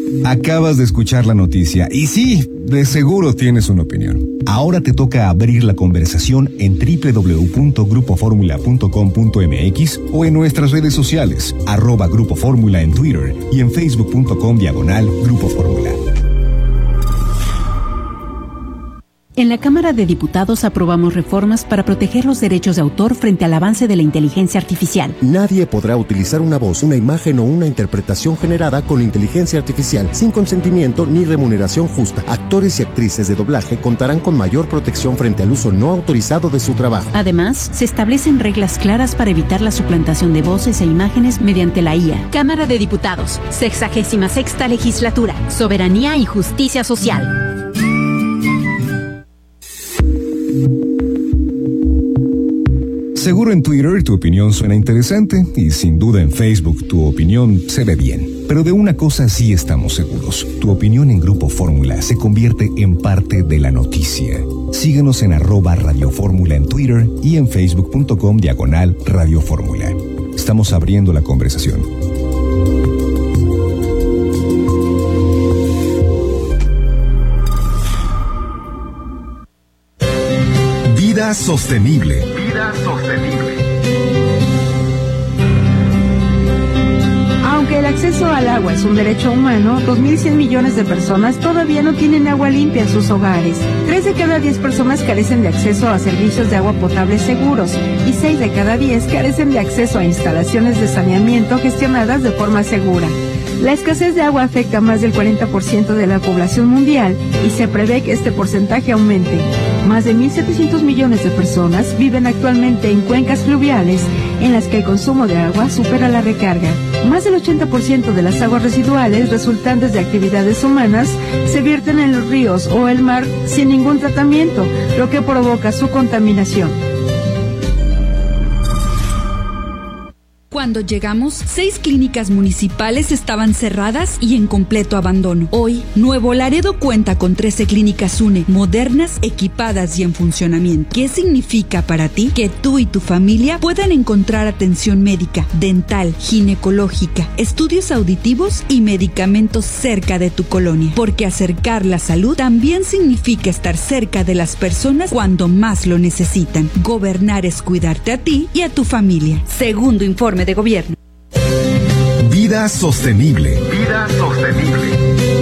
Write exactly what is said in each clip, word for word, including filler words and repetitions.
Acabas de escuchar la noticia y sí, de seguro tienes una opinión. Ahora te toca abrir la conversación en doble u doble u doble u punto grupo fórmula punto com punto m x o en nuestras redes sociales, arroba Grupo Fórmula en Twitter y en facebook punto com diagonal Grupo Fórmula. En la Cámara de Diputados aprobamos reformas para proteger los derechos de autor frente al avance de la inteligencia artificial. Nadie podrá utilizar una voz, una imagen o una interpretación generada con inteligencia artificial sin consentimiento ni remuneración justa. Actores y actrices de doblaje contarán con mayor protección frente al uso no autorizado de su trabajo. Además, se establecen reglas claras para evitar la suplantación de voces e imágenes mediante la I A. Cámara de Diputados, sexagésima sexta legislatura, soberanía y justicia social. Seguro en Twitter tu opinión suena interesante y sin duda en Facebook tu opinión se ve bien. Pero de una cosa sí estamos seguros. Tu opinión en Grupo Fórmula se convierte en parte de la noticia. Síguenos en arroba Radio Fórmula en Twitter y en facebook punto com diagonal Radio Fórmula. Estamos abriendo la conversación. Vida sostenible. Vida sostenible. Aunque el acceso al agua es un derecho humano, dos mil cien millones de personas todavía no tienen agua limpia en sus hogares. tres de cada diez personas carecen de acceso a servicios de agua potable seguros y seis de cada diez carecen de acceso a instalaciones de saneamiento gestionadas de forma segura. La escasez de agua afecta a más del cuarenta por ciento de la población mundial y se prevé que este porcentaje aumente. Más de mil setecientos millones de personas viven actualmente en cuencas fluviales en las que el consumo de agua supera la recarga. Más del ochenta por ciento de las aguas residuales resultantes de actividades humanas se vierten en los ríos o el mar sin ningún tratamiento, lo que provoca su contaminación. Cuando llegamos, seis clínicas municipales estaban cerradas y en completo abandono. Hoy, Nuevo Laredo cuenta con trece clínicas U N E, modernas, equipadas y en funcionamiento. ¿Qué significa para ti que tú y tu familia puedan encontrar atención médica, dental, ginecológica, estudios auditivos y medicamentos cerca de tu colonia? Porque acercar la salud también significa estar cerca de las personas cuando más lo necesitan. Gobernar es cuidarte a ti y a tu familia. Segundo informe de gobierno. Vida sostenible. Vida sostenible.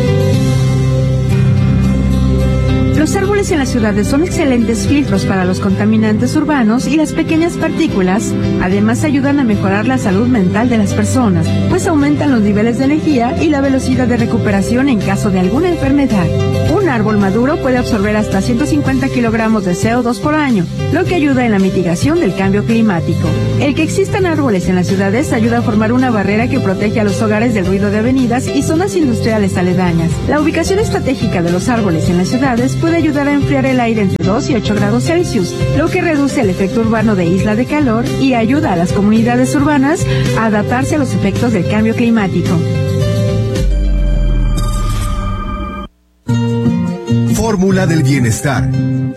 Los árboles en las ciudades son excelentes filtros para los contaminantes urbanos y las pequeñas partículas. Además, ayudan a mejorar la salud mental de las personas, pues aumentan los niveles de energía y la velocidad de recuperación en caso de alguna enfermedad. Un árbol maduro puede absorber hasta ciento cincuenta kilogramos de C O dos por año, lo que ayuda en la mitigación del cambio climático. El que existan árboles en las ciudades ayuda a formar una barrera que protege a los hogares del ruido de avenidas y zonas industriales aledañas. La ubicación estratégica de los árboles en las ciudades puede ayudar a enfriar el aire entre dos y ocho grados Celsius, lo que reduce el efecto urbano de isla de calor y ayuda a las comunidades urbanas a adaptarse a los efectos del cambio climático. Fórmula del bienestar.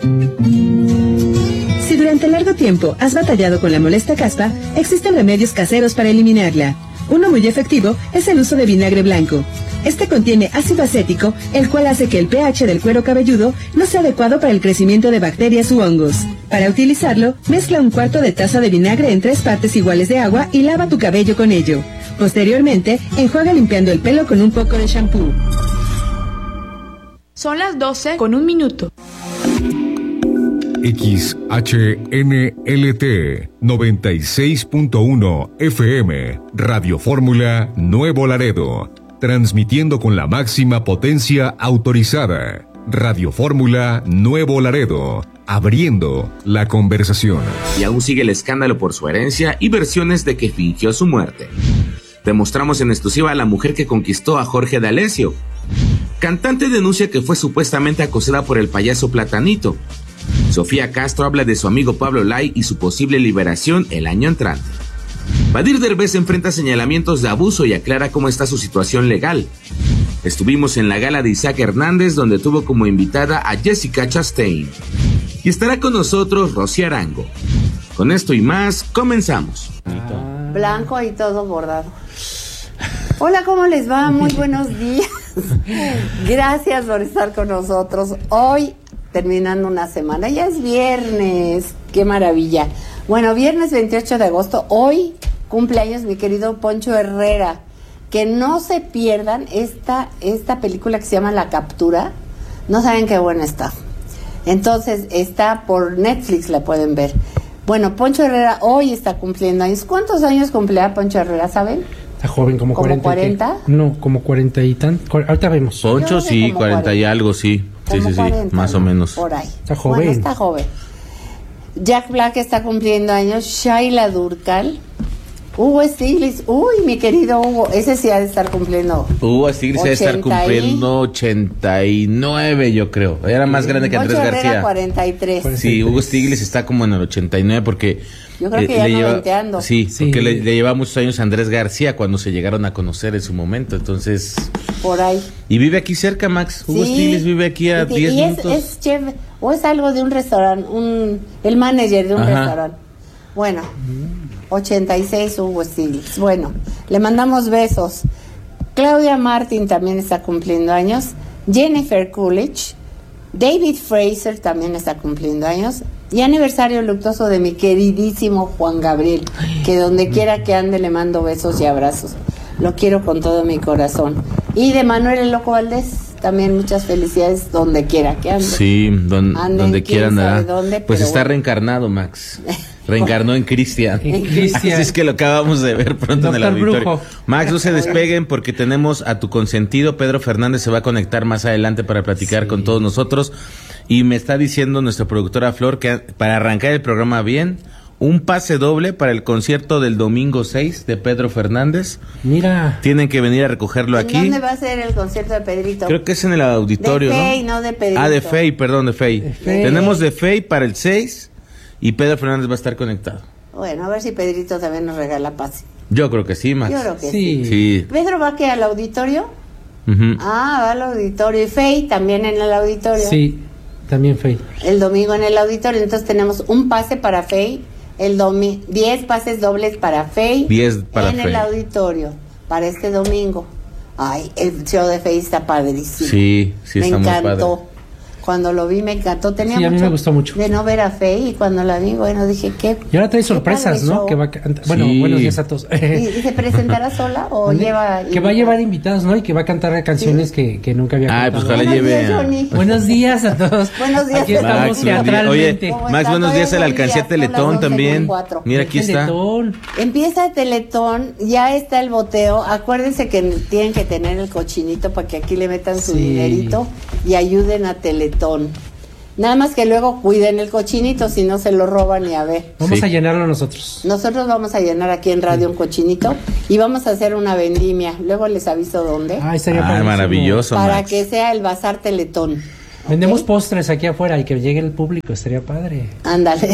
Si durante largo tiempo has batallado con la molesta caspa, existen remedios caseros para eliminarla. Uno muy efectivo es el uso de vinagre blanco. Este contiene ácido acético, el cual hace que el pH del cuero cabelludo no sea adecuado para el crecimiento de bacterias u hongos. Para utilizarlo, mezcla un cuarto de taza de vinagre en tres partes iguales de agua y lava tu cabello con ello. Posteriormente, enjuaga limpiando el pelo con un poco de shampoo. Son las doce con un minuto. X H N L T noventa y seis punto uno F M, Radio Fórmula Nuevo Laredo, transmitiendo con la máxima potencia autorizada. Radio Fórmula Nuevo Laredo, abriendo la conversación. Y aún sigue el escándalo por su herencia y versiones de que fingió su muerte. Demostramos en exclusiva a la mujer que conquistó a Jorge D'Alessio. Cantante denuncia que fue supuestamente acosada por el payaso Platanito. Sofía Castro habla de su amigo Pablo Lai y su posible liberación el año entrante. Badir Derbez enfrenta señalamientos de abuso y aclara cómo está su situación legal. Estuvimos en la gala de Isaac Hernández, donde tuvo como invitada a Jessica Chastain. Y estará con nosotros Rosy Arango. Con esto y más, comenzamos. Blanco y todo bordado. Hola, ¿cómo les va? Muy buenos días. Gracias por estar con nosotros. Hoy, terminando una semana, ya es viernes. ¡Qué maravilla! Bueno, viernes veintiocho de agosto, hoy cumpleaños mi querido Poncho Herrera. Que no se pierdan esta, esta película que se llama La Captura. No saben qué buena está. Entonces, está por Netflix, la pueden ver. Bueno, Poncho Herrera hoy está cumpliendo años. ¿Cuántos años cumplea Poncho Herrera, saben? Está joven, como, ¿Como cuarenta. cuarenta? No, como cuarenta y tan. Ahorita vemos. Poncho sí, cuarenta y algo, sí. Sí, sí, sí, más ¿no? o menos. Por ahí. Está joven. Bueno, está joven. Jack Black está cumpliendo años. Shaila Durcal. Hugo Stiglitz, uy, mi querido Hugo, ese sí ha de estar cumpliendo. Hugo Stiglitz ha de estar cumpliendo ochenta y nueve, yo creo. Era más grande que Andrés Poncho García. Herrera, cuarenta y tres. Sí, Hugo Stiglitz está como en el ochenta y nueve porque... Yo creo que eh, ya le no lleva, veinteando. Sí, sí, porque le, le lleva muchos años a Andrés García cuando se llegaron a conocer en su momento, entonces... Por ahí. Y vive aquí cerca, Max. Hugo Sí. Stiglitz vive aquí a Y- diez y es, minutos. es chef, o es algo de un restaurante, un, el manager de un Ajá. restaurante. Bueno, ochenta y seis Hugo Stiglitz. Bueno, le mandamos besos. Claudia Martin también está cumpliendo años. Jennifer Coolidge. David Fraser también está cumpliendo años. Y aniversario luctuoso de mi queridísimo Juan Gabriel, que donde quiera que ande le mando besos y abrazos. Lo quiero con todo mi corazón. Y de Manuel el Loco Valdés, también muchas felicidades donde quiera que ande. Sí, don- Anden, donde quién quiera andar. sabe dónde, Pues pero está bueno. reencarnado, Max. Reencarnó en Cristian. En Cristian. Así es que lo acabamos de ver pronto en el Doctor auditorio. Brujo. Max, no se despeguen porque tenemos a tu consentido. Pedro Fernández se va a conectar más adelante para platicar Sí. con todos nosotros. Y me está diciendo nuestra productora Flor que para arrancar el programa bien, un pase doble para el concierto del domingo seis de Pedro Fernández. Mira. Tienen que venir a recogerlo ¿En aquí. dónde va a ser el concierto de Pedrito? Creo que es en el auditorio, de ¿no? Fey, no de Pedrito. Ah, de Fey, perdón, de Fey. De Fey. Tenemos de Fey para el seis y Pedro Fernández va a estar conectado. Bueno, a ver si Pedrito también nos regala pase. Yo creo que sí, Max. Yo creo que Sí. sí. Sí. ¿Pedro va que al auditorio? Ujú. Ah, va al auditorio. Y Fey también en el auditorio. Sí, también Fey. El domingo en el auditorio. Entonces tenemos un pase para Fey, el domi diez pases dobles para Fey diez para en Fey. el auditorio para este domingo. Ay, el show de Fey está padrísimo. Sí, sí, me está muy encantó. padre. Cuando lo vi me encantó. Tenía Sí, a mí mucho me gustó mucho. de no ver a Fey y cuando la vi, bueno, dije que Y ahora trae sorpresas, ¿no? Que va a cantar. Bueno, Sí. buenos días a todos. ¿Y, y se presentará sola o ¿Dónde? lleva Que va a llevar invitados, ¿no? Y que va a cantar canciones que, que nunca había Ay, cantado. pues ojalá Buenos lleve días, a- Johnny. Buenos días a todos. Buenos días. Aquí Max, estamos buen día. teatralmente. Oye, ¿Cómo Max, está? buenos días Todavía al buen día, alcancía son Teletón las también. doce con cuatro. Mira, aquí El está. Teletón. Empieza Teletón, ya está el boteo. Acuérdense que tienen que tener el cochinito para que aquí le metan su Sí. dinerito y ayuden a Teletón. Nada más que luego cuiden el cochinito, si no se lo roban y a ver. Vamos Sí. a llenarlo nosotros. Nosotros vamos a llenar aquí en radio un cochinito y vamos a hacer una vendimia. Luego les aviso dónde. Ay, estaría Ay, padrísimo. maravilloso, para Max. que sea el bazar Teletón. Vendemos ¿Ok? postres aquí afuera y que llegue el público, estaría padre. Ándale.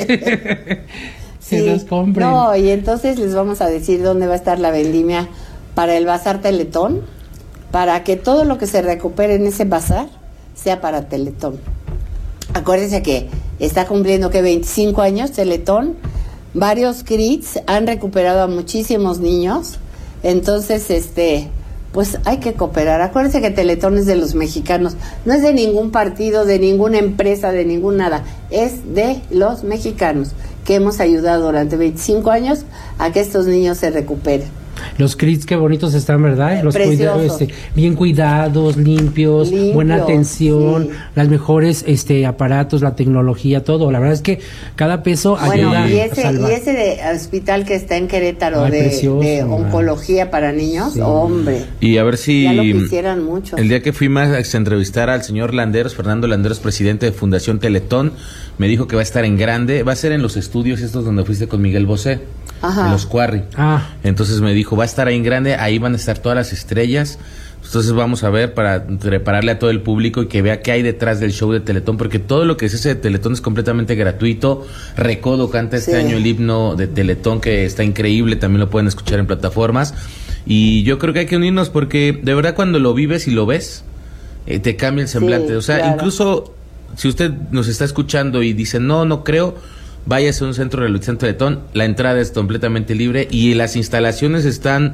Que los compren. No, y entonces les vamos a decir dónde va a estar la vendimia para el bazar Teletón, para que todo lo que se recupere en ese bazar sea para Teletón. Acuérdense que está cumpliendo que veinticinco años Teletón, varios C R I Ts han recuperado a muchísimos niños, entonces este pues hay que cooperar. Acuérdense que Teletón es de los mexicanos, no es de ningún partido, de ninguna empresa, de ningún nada, es de los mexicanos que hemos ayudado durante veinticinco años a que estos niños se recuperen. Los crits, qué bonitos están, ¿verdad? Los Preciosos. cuida- este, bien cuidados, limpios, Limpios, buena atención, sí. las mejores este aparatos, la tecnología, todo. La verdad es que cada peso Bueno, ayuda y a ese, salvar. y ese de hospital que está en Querétaro Ay, de, precioso, de ay. oncología para niños, Sí. hombre, Y a ver si ya lo quisieran mucho. el día que fui más a entrevistar al señor Landeros, Fernando Landeros, presidente de Fundación Teletón, me dijo que va a estar en grande, va a ser en los estudios estos donde fuiste con Miguel Bosé, Ajá. en los Quarry. Ah, Entonces me dijo, va a estar ahí en grande, ahí van a estar todas las estrellas. Entonces vamos a ver para prepararle a todo el público y que vea qué hay detrás del show de Teletón, porque todo lo que es ese de Teletón es completamente gratuito. Recodo canta este Sí. año el himno de Teletón, que está increíble, también lo pueden escuchar en plataformas. Y yo creo que hay que unirnos porque de verdad cuando lo vives y lo ves, eh, te cambia el semblante. Sí, o sea, claro. incluso si usted nos está escuchando y dice, no, no creo, váyase a un centro de rehabilitación Teletón, la entrada es completamente libre y las instalaciones están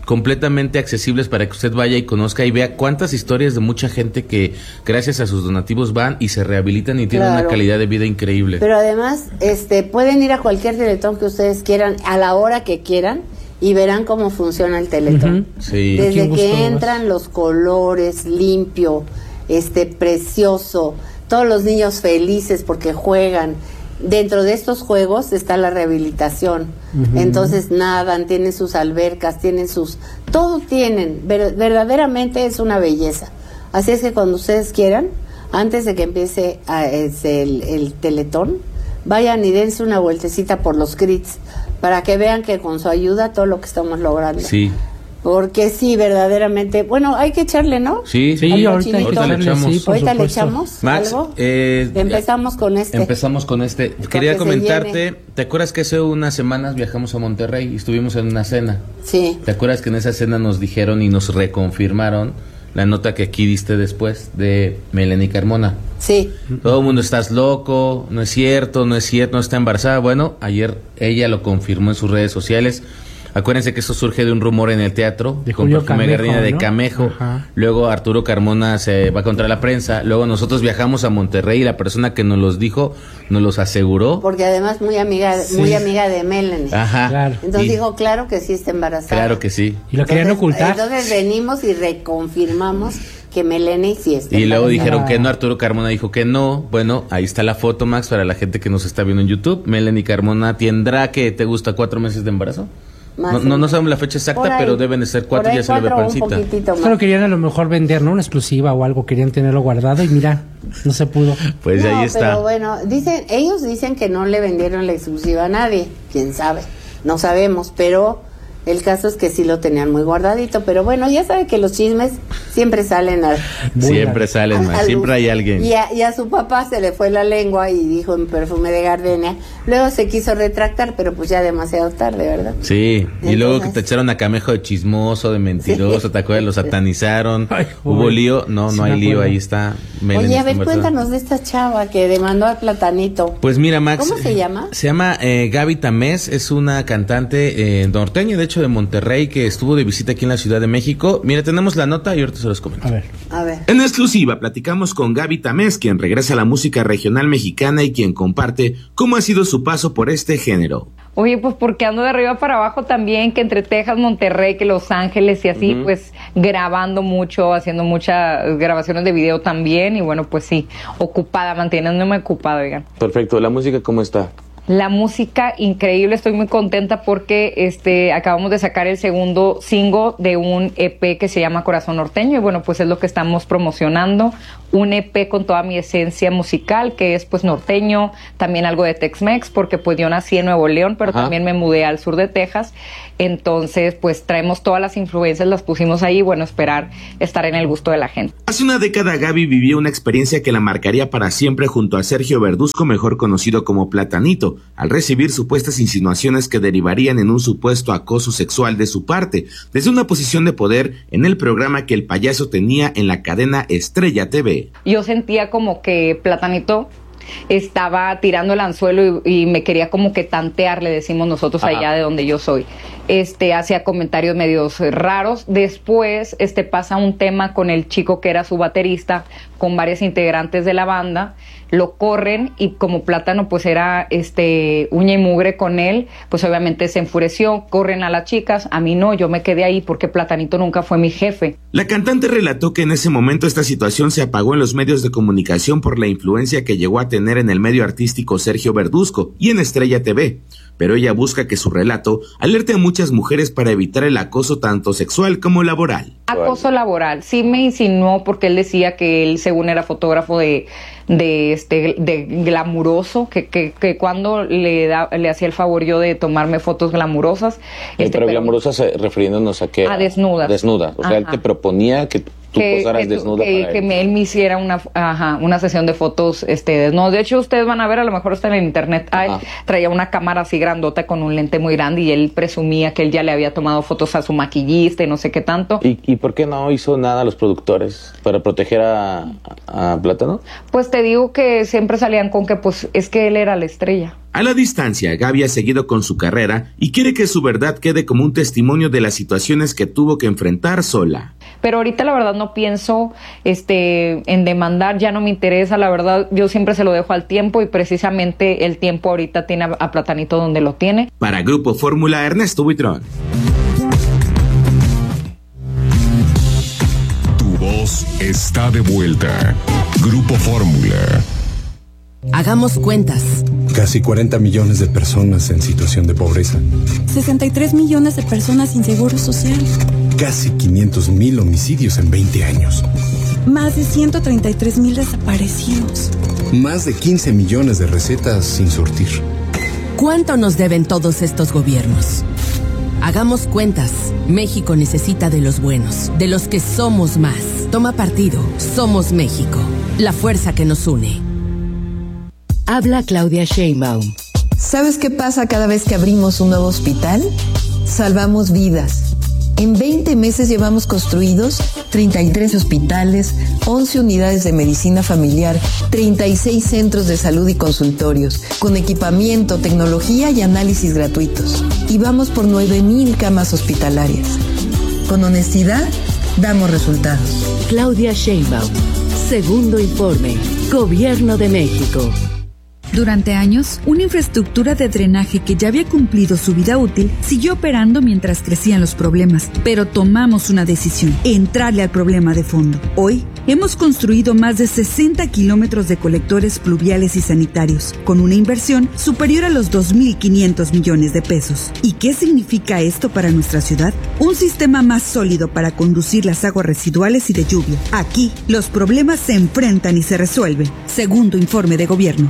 completamente accesibles para que usted vaya y conozca y vea cuántas historias de mucha gente que gracias a sus donativos van y se rehabilitan y tienen Claro. una calidad de vida increíble. Pero además, este, pueden ir a cualquier Teletón que ustedes quieran, a la hora que quieran, y verán cómo funciona el Teletón. Uh-huh. Sí. Desde Qué gusto, que entran los colores, limpio, este, precioso, todos los niños felices porque juegan. Dentro de estos juegos está la rehabilitación. Ujú. Entonces nadan, tienen sus albercas, tienen sus... Todo tienen, ver- verdaderamente es una belleza. Así es que cuando ustedes quieran, antes de que empiece a, es el, el Teletón, vayan y dense una vueltecita por los C R I Ts para que vean que con su ayuda todo lo que estamos logrando. Sí. Porque sí, verdaderamente, bueno, hay que echarle, ¿no? Sí, sí, Al ahorita, ahorita le echamos. Sí, ahorita le echamos Max, algo. eh, Empezamos con este. Empezamos con este. Quería que se comentarte, llene. ¿te acuerdas que hace unas semanas viajamos a Monterrey y estuvimos en una cena? Sí. ¿Te acuerdas que en esa cena nos dijeron y nos reconfirmaron la nota que aquí diste después de Melanie Carmona? Sí. Todo el mundo, estás loco, no es cierto, no es cierto, no está embarazada. Bueno, ayer ella lo confirmó en sus redes sociales. Acuérdense que esto surge de un rumor en el teatro, De con Julio Perfume Camejo, Gardenia de ¿no? Camejo. Ajá. Luego Arturo Carmona se va contra la prensa. Luego nosotros viajamos a Monterrey y la persona que nos los dijo nos los aseguró. Porque además muy amiga, Sí. muy amiga de Melanie. Ajá. Claro. Entonces Y- dijo, claro que sí está embarazada. Claro que sí. Y lo querían Entonces- ocultar. Entonces venimos y reconfirmamos que Melanie sí está Y luego embarazada. dijeron que no, Arturo Carmona dijo que no. Bueno, ahí está la foto, Max, para la gente que nos está viendo en YouTube. Melanie Carmona tendrá, que te gusta, cuatro meses de embarazo. Más No, o no, no menos. sabemos la fecha Por exacta, ahí. pero deben de ser Por cuatro y ahí ya se le ve cuatro o un pancita. poquitito Solo querían a lo mejor vender, ¿no? Una exclusiva o algo, querían tenerlo guardado y mira, no se pudo. Pues No, ahí está. pero bueno, dicen, ellos dicen que no le vendieron la exclusiva a nadie, quién sabe, no sabemos, pero el caso es que sí lo tenían muy guardadito, pero bueno, ya sabe que los chismes siempre salen a, Siempre salen, a- Max, a siempre luz. hay alguien. Y a, y a su papá se le fue la lengua y dijo en Perfume de Gardenia, luego se quiso retractar, pero pues ya demasiado tarde, ¿verdad? Sí, y luego que Entonces- te echaron a Camejo de chismoso, de mentiroso, Sí. ¿te acuerdas? Lo satanizaron. Hubo joder. lío, no, Sí no me hay lío, acuerdo. ahí está. Melanie Oye, a está ver, embarazada. cuéntanos de esta chava que demandó al Platanito. Pues mira, Max. ¿Cómo se llama? Se llama eh, Gaby Tamés, es una cantante eh, norteña, de hecho de Monterrey, que estuvo de visita aquí en la Ciudad de México. Mira, tenemos la nota y ahorita se los comento. A ver. A ver. En exclusiva platicamos con Gaby Tamés, quien regresa a la música regional mexicana y quien comparte cómo ha sido su paso por este género. Oye, pues porque ando de arriba para abajo también, que entre Texas, Monterrey, que Los Ángeles y así, Ujú. pues grabando mucho, haciendo muchas grabaciones de video también y bueno, pues sí, ocupada, manteniéndome ocupada, oigan. Perfecto, ¿la música cómo está? La música increíble, estoy muy contenta porque este acabamos de sacar el segundo single de un E P que se llama Corazón Norteño y bueno, pues es lo que estamos promocionando, un E P con toda mi esencia musical que es pues norteño, también algo de Tex-Mex porque pues yo nací en Nuevo León, pero Ajá. también me mudé al sur de Texas, entonces pues traemos todas las influencias, las pusimos ahí, bueno, esperar estar en el gusto de la gente. Hace una década Gaby vivió una experiencia que la marcaría para siempre junto a Sergio Verduzco, mejor conocido como Platanito, al recibir supuestas insinuaciones que derivarían en un supuesto acoso sexual de su parte, desde una posición de poder en el programa que el payaso tenía en la cadena Estrella T V. Yo sentía como que Platanito estaba tirando el anzuelo y, y me quería como que tantear, le decimos nosotros Ajá. allá de donde yo soy. Este, hacía comentarios medios eh, raros. Después, este, pasa un tema con el chico que era su baterista, con varios integrantes de la banda, lo corren y como Plátano pues era este uña y mugre con él, pues obviamente se enfureció, corren a las chicas, a mí no, yo me quedé ahí porque Platanito nunca fue mi jefe. La cantante relató que en ese momento esta situación se apagó en los medios de comunicación por la influencia que llegó a tener en el medio artístico Sergio Verduzco y en Estrella T V, pero ella busca que su relato alerte a muchas mujeres para evitar el acoso tanto sexual como laboral. Acoso laboral, sí me insinuó porque él decía que él según era fotógrafo de de este de glamuroso, que, que, que cuando le da, le hacía el favor yo de tomarme fotos glamurosas. Eh, este, pero glamurosas eh, refiriéndonos a qué? A desnudas. Desnudas. O sea, él Ajá. te proponía que tú que, posaras que, desnuda que, para que él. me- él me hiciera una ajá, una sesión de fotos este desnudo. De hecho ustedes van a ver, a lo mejor está en el internet, ay, traía una cámara así grandota con un lente muy grande y él presumía que él ya le había tomado fotos a su maquillista y no sé qué tanto. ¿Y, ¿Y por qué no hizo nada los productores para proteger a, a Plátano? Pues te digo que siempre salían con que pues es que él era la estrella. A la distancia, Gaby ha seguido con su carrera y quiere que su verdad quede como un testimonio de las situaciones que tuvo que enfrentar sola. Pero ahorita la verdad no pienso este, en demandar, ya no me interesa, la verdad yo siempre se lo dejo al tiempo y precisamente el tiempo ahorita tiene a, a Platanito donde lo tiene. Para Grupo Fórmula, Ernesto Buitrón. Tu voz está de vuelta. Grupo Fórmula. Hagamos cuentas. Casi cuarenta millones de personas en situación de pobreza. sesenta y tres millones de personas sin seguro social. Casi quinientos mil homicidios en veinte años. Más de ciento treinta y tres mil desaparecidos. Más de quince millones de recetas sin surtir. ¿Cuánto nos deben todos estos gobiernos? Hagamos cuentas. México necesita de los buenos, de los que somos más. Toma partido. Somos México. La fuerza que nos une. Habla Claudia Sheinbaum. ¿Sabes qué pasa cada vez que abrimos un nuevo hospital? Salvamos vidas. En veinte meses llevamos construidos treinta y tres hospitales, once unidades de medicina familiar, treinta y seis centros de salud y consultorios, con equipamiento, tecnología y análisis gratuitos. Y vamos por nueve mil camas hospitalarias. Con honestidad, damos resultados. Claudia Sheinbaum. Segundo informe. Gobierno de México. Durante años, una infraestructura de drenaje que ya había cumplido su vida útil siguió operando mientras crecían los problemas, pero tomamos una decisión: entrarle al problema de fondo. Hoy, hemos construido más de sesenta kilómetros de colectores pluviales y sanitarios, con una inversión superior a los dos mil quinientos millones de pesos. ¿Y qué significa esto para nuestra ciudad? Un sistema más sólido para conducir las aguas residuales y de lluvia. Aquí, los problemas se enfrentan y se resuelven. Segundo informe de gobierno.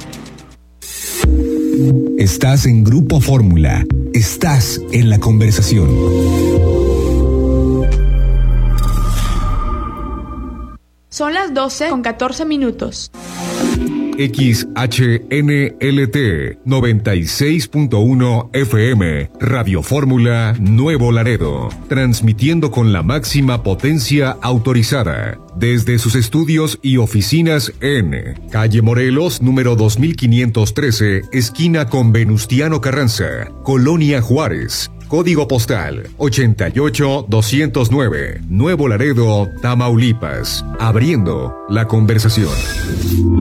Estás en Grupo Fórmula. Estás en la conversación. Son las doce con catorce minutos. X H N L T noventa y seis punto uno F M, Radio Fórmula Nuevo Laredo, transmitiendo con la máxima potencia autorizada desde sus estudios y oficinas en Calle Morelos, número dos mil quinientos trece, esquina con Venustiano Carranza, Colonia Juárez. Código postal ochenta y ocho doscientos nueve, Nuevo Laredo, Tamaulipas. Abriendo la conversación.